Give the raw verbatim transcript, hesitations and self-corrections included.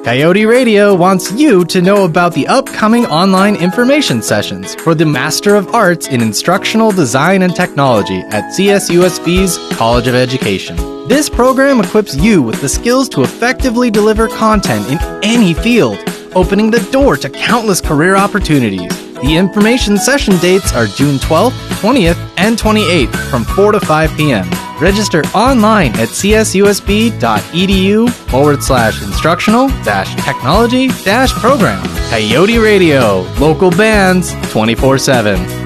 Coyote Radio wants you to know about the upcoming online information sessions for the Master of Arts in Instructional Design and Technology at C S U S B's College of Education. This program equips you with the skills to effectively deliver content in any field, opening the door to countless career opportunities. The information session dates are June twelfth, twentieth, and twenty-eighth from four to five p.m. Register online at csusb.edu forward slash instructional dash technology dash program. Coyote Radio, local bands twenty-four seven.